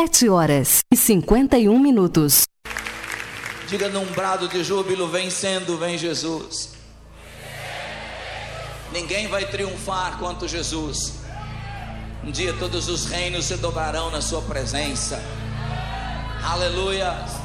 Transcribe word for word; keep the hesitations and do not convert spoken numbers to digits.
sete horas e cinquenta e um minutos. Diga num brado de júbilo: vencendo, vem Jesus. Ninguém vai triunfar quanto Jesus. Um dia todos os reinos se dobrarão na sua presença. Aleluia.